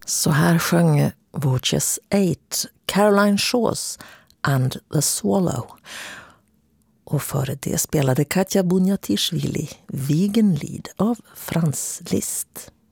Så här sjöng Voces 8, Caroline Shaws and the Swallow. Och före det spelade Katja Bunjatishvili Wiegenlied av Franz Liszt.